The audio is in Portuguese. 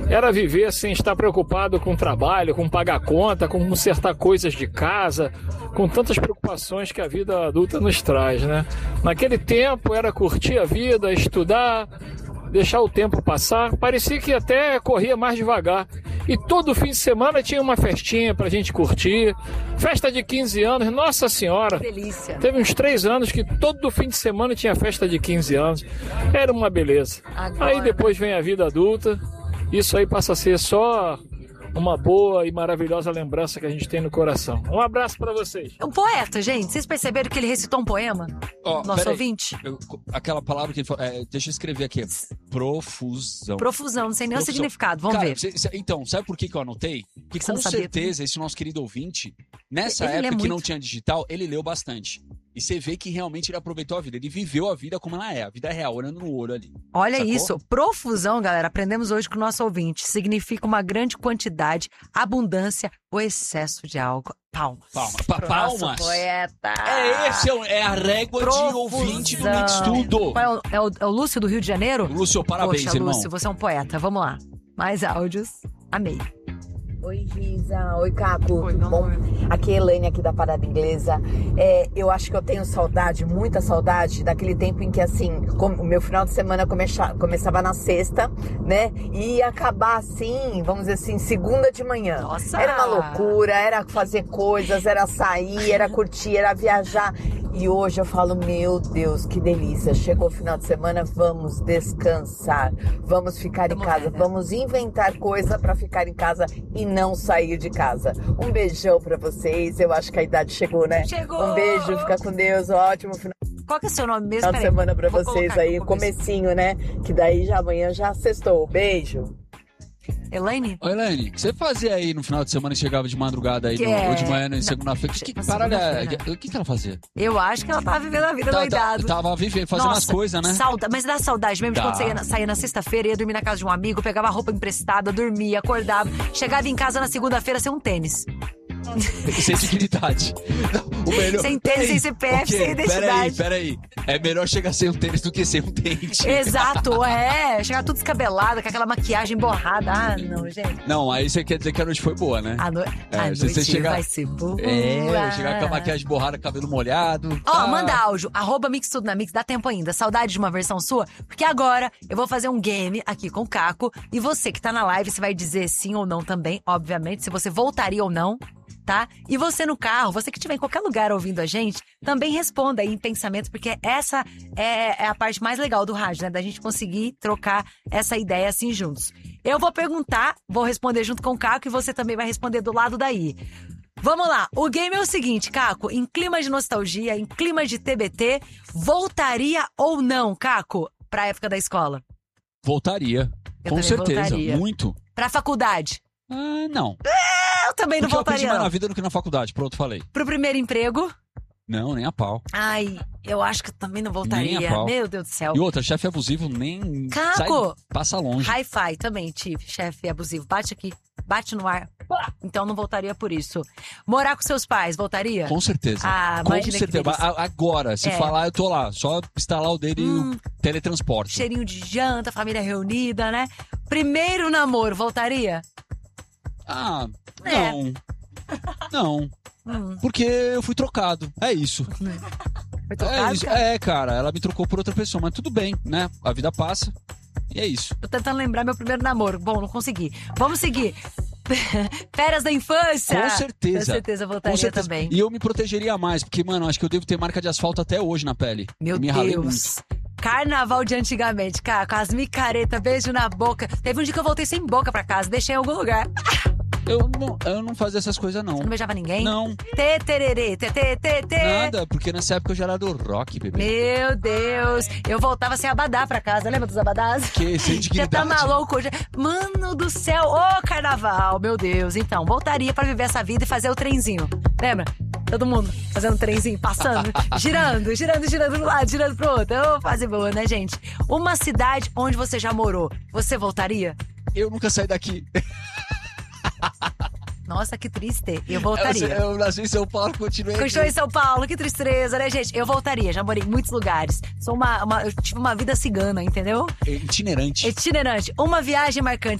era viver sem estar preocupado com trabalho, com pagar conta, com consertar coisas de casa, com tantas preocupações que a vida adulta nos traz, né? Naquele tempo era curtir a vida, estudar, deixar o tempo passar, parecia que até corria mais devagar. E todo fim de semana tinha uma festinha pra gente curtir. Festa de 15 anos, nossa senhora. Que delícia. Teve uns 3 anos que todo fim de semana tinha festa de 15 anos. Era uma beleza. Agora, aí depois vem a vida adulta. Isso aí passa a ser só uma boa e maravilhosa lembrança que a gente tem no coração. Um abraço pra vocês. Um poeta, gente. Vocês perceberam que ele recitou um poema? Nosso ouvinte? Aquela palavra que ele falou... deixa eu escrever aqui. Profusão. Profusão, não sei nem o significado. Vamos Cara, ver. Então, sabe por que eu anotei? Porque Você com não sabia certeza esse nosso querido ouvinte, nessa Ele lê época que muito. não tinha digital, ele leu bastante. E você vê que realmente ele aproveitou a vida. Ele viveu a vida como ela é. A vida real, olhando no olho ali. Olha Sacou? isso, profusão, galera, aprendemos hoje com o nosso ouvinte. Significa uma grande quantidade, abundância ou excesso de algo. Palmas. Palmas. Nosso poeta. É a régua de ouvinte do Mix Tudo. Qual é o Lúcio do Rio de Janeiro? Lúcio, parabéns, Poxa, irmão. Lúcio, você é um poeta. Vamos lá. Mais áudios. Amei. Oi, Giza. Oi, Caco. Oi, Tudo meu bom? amor. Aqui é Elaine, aqui da Parada Inglesa. Eu acho que eu tenho saudade, muita saudade, daquele tempo em que, assim, o meu final de semana começava na sexta, né? E ia acabar, assim, vamos dizer assim, segunda de manhã. Nossa! Era uma loucura, era fazer coisas, era sair, era curtir, era viajar. E hoje eu falo, meu Deus, que delícia. Chegou o final de semana, vamos descansar. Vamos ficar em casa, vamos inventar coisa pra ficar em casa e não sair de casa. Um beijão pra vocês. Eu acho que a idade chegou, né? Chegou! Um beijo, fica com Deus. Ótimo final Qual que é o seu nome mesmo? de semana pra Vou vocês colocar aqui aí. no começo. Comecinho, né? Que daí já amanhã já sextou. Beijo. Elaine? Ô, Elaine, o que você fazia aí no final de semana e chegava de madrugada aí, ou de manhã, na segunda-feira? O que ela fazia? Eu acho que ela tava vivendo a vida doidado. Tava vivendo, fazendo as coisas, né? Mas dá saudade mesmo de quando você saía na sexta-feira, ia dormir na casa de um amigo, pegava roupa emprestada, dormia, acordava, chegava em casa na segunda-feira sem um tênis. Sem dignidade. O melhor... Sem tênis, sem CPF, sem identidade. Peraí. É melhor chegar sem um tênis do que sem um dente. Exato, chegar tudo descabelado, com aquela maquiagem borrada. Ah, não, gente. Não, aí você quer dizer que a noite foi boa, né? A noite vai ser boa. Chegar com a maquiagem borrada, cabelo molhado. Manda áudio, @Mix Tudo na Mix, dá tempo ainda. Saudade de uma versão sua? Porque agora eu vou fazer um game aqui com o Caco. E você que tá na live, você vai dizer sim ou não também, obviamente, se você voltaria ou não. Tá? E você no carro, você que estiver em qualquer lugar ouvindo a gente, também responda aí em pensamentos, porque essa é a parte mais legal do rádio, né? Da gente conseguir trocar essa ideia assim juntos. Eu vou perguntar, vou responder junto com o Caco e você também vai responder do lado daí. Vamos lá, o game é o seguinte, Caco, em clima de nostalgia, em clima de TBT, voltaria ou não, Caco, pra época da escola? Voltaria, Eu com também certeza, voltaria. muito. Pra faculdade? Não. Eu também não Porque eu voltaria, aprendi mais não. na vida do que na faculdade, pronto, falei. Pro primeiro emprego? Não, nem a pau. Ai, eu acho que eu também não Nem a voltaria. pau. Meu Deus do céu. E outra, chefe abusivo nem Caco! sai, passa longe. Hi-fi também, chefe abusivo. Bate aqui, bate no ar. Então não voltaria por isso. Morar com seus pais, voltaria? Com certeza. Com certeza. Agora, se falar, eu tô lá. Só instalar o dele e o teletransporte. Cheirinho de janta, família reunida, né? Primeiro namoro, voltaria? Não. Porque eu fui trocado. É isso. Foi trocado, É isso. cara? Cara, ela me trocou por outra pessoa, mas tudo bem, né? A vida passa. E é isso. Tô tentando lembrar meu primeiro namoro. Bom, não consegui. Vamos seguir. Férias da infância. Com certeza. Com certeza voltaria também. E eu me protegeria mais, porque, mano, acho que eu devo ter marca de asfalto até hoje na pele. Meu me ralei Deus. muito. Carnaval de antigamente, cara, com as micaretas, beijo na boca. Teve um dia que eu voltei sem boca pra casa, deixei em algum lugar. Eu não fazia essas coisas, não. Você não beijava ninguém? Não. Tê, tererê, tê, tê, tê, tê. Nada, porque nessa época eu já era do rock, bebê. Meu Deus. Eu voltava sem abadá pra casa, lembra dos abadás? Que sem Já dignidade. tá maluco? Mano do céu, ô carnaval, meu Deus. Então, voltaria pra viver essa vida e fazer o trenzinho. Lembra? Todo mundo fazendo trenzinho, passando, girando de um lado, girando pro outro. Ô, fase boa, né, gente? Uma cidade onde você já morou, você voltaria? Eu nunca saí daqui. Nossa, que triste. Eu voltaria. Eu nasci em São Paulo, continuei aqui. Continuei em São Paulo, que tristeza, né, gente? Eu voltaria, já morei em muitos lugares. Eu tive uma vida cigana, entendeu? Itinerante. Itinerante. Uma viagem marcante.